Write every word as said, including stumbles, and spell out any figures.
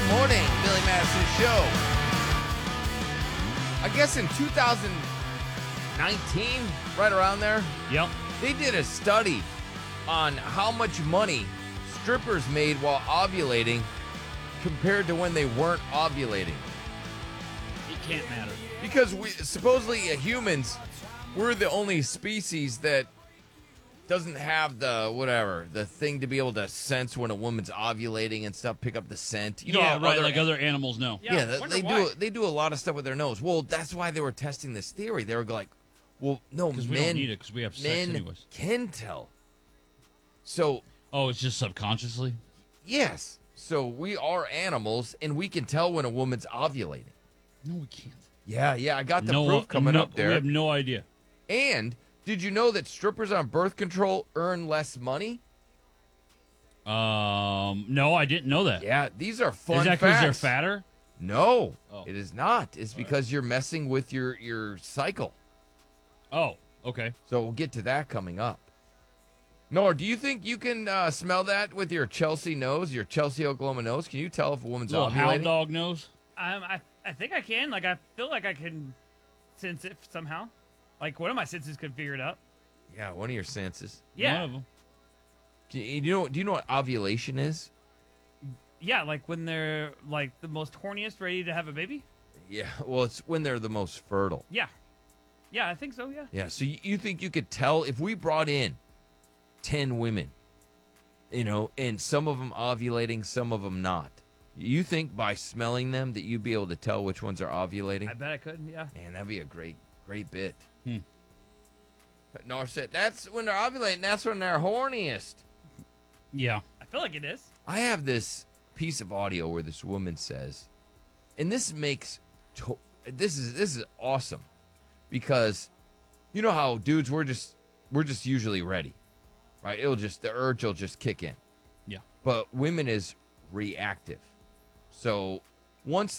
Good morning, Billy Madison Show. I guess in two thousand nineteen, right around there, Yep. they did a study on how much money strippers made while ovulating compared to when they weren't ovulating. It can't matter. Because we supposedly uh, humans, we're the only species that doesn't have the whatever the thing to be able to sense when a woman's ovulating and stuff, pick up the scent. You know, yeah, how right. other Like other animals know. Yeah, Yeah, th- wonder they why. do. They do a lot of stuff with their nose. Well, that's why they were testing this theory. They were like, "Well, no, Because men, we don't need it because we have sex men anyways. can tell." So Oh, it's just subconsciously? yes, so we are animals, and we can tell when a woman's ovulating. No, we can't. Yeah, yeah, I got the no, proof coming no, up there. We have no idea. And did you know that strippers on birth control earn less money? Um, no, I didn't know that. Yeah, these are fun Is that because facts. they're fatter? No, Oh. it is not. It's because you're messing with your your cycle. Oh, okay. So we'll get to that coming up. Nora, do you think you can uh, smell that with your Chelsea nose, your Chelsea, Oklahoma nose? Can you tell if a woman's Little hound ovulating? dog nose. Um, I I think I can. Like I feel like I can sense it somehow. Like one of my senses could figure it out. Yeah, one of your senses. Yeah, One of them. Do you do you know? Do you know what ovulation is? yeah. Like when they're like the most horniest, ready to have a baby. Yeah, well, it's when they're the most fertile. Yeah, yeah. I think so. Yeah. Yeah, so you, you think you could tell if we brought in ten women, you know, and some of them ovulating, some of them not. You think by smelling them that you'd be able to tell which ones are ovulating? I bet I could. Yeah. Man, that'd be a great, great bit. Hmm. But Nor said, that's when they're ovulating, that's when they're horniest. Yeah. I feel like it is. I have this piece of audio where this woman says, and this makes, to- this is this is awesome, because you know how dudes, we're just, we're just usually ready, right? It'll just, the urge will just kick in. Yeah. But women is reactive. So once